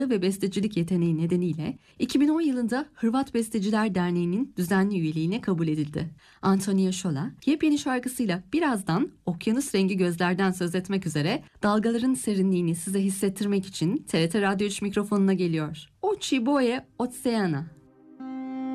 ve bestecilik yeteneği nedeniyle 2010 yılında Hırvat Besteciler Derneği'nin düzenli üyeliğine kabul edildi. Antonio Schola, yepyeni şarkısıyla birazdan okyanus rengi gözlerden söz etmek üzere dalgaların serinliğini size hissettirmek için TRT Radyo 3 mikrofonuna geliyor. Oči boje oceana.